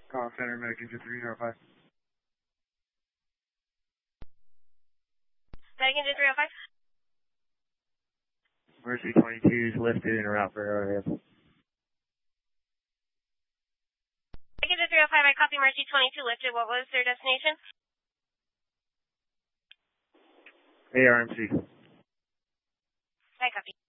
Call Center, Medic Engine 305. Medic Engine 305. Mercy 22 is lifted and route for Arrowhead. Medic Engine 305, I copy Mercy 22 lifted. What was their destination? ARMC. I copy.